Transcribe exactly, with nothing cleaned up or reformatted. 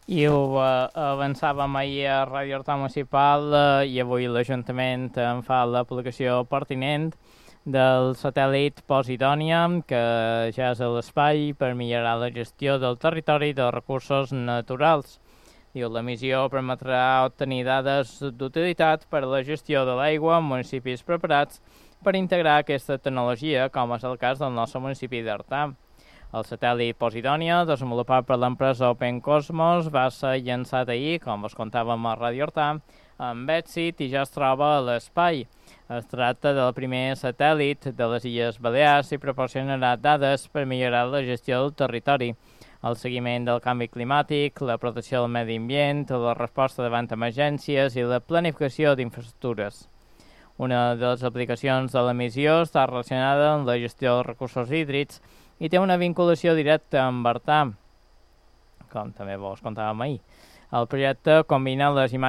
I ho uh, avançàvem ahir a Ràdio Horta Municipal uh, i avui l'Ajuntament en fa l'aplicació pertinent del satèl·lit Posidònia, que ja és a l'espai per millorar la gestió del territori i dels recursos naturals. Diu, la missió permetrà obtenir dades d'utilitat per a la gestió de l'aigua en municipis preparats per integrar aquesta tecnologia, com és el cas del nostre municipi d'Artà. El satèl·lit Posidònia, desenvolupat per l'empresa Open Cosmos, va ser llançat ahir, com us contàvem a Ràdio Horta, amb èxit i ja es troba a l'espai. Es tracta del primer satèl·lit de les Illes Balears i proporcionarà dades per millorar la gestió del territori, el seguiment del canvi climàtic, la protecció del medi ambient, la resposta davant emergències i la planificació d'infraestructures. Una de les aplicacions de la missió està relacionada amb la gestió dels recursos hídrics i té una vinculació directa amb Artà, com també vos contàvem ahir. El projecte combina les imatges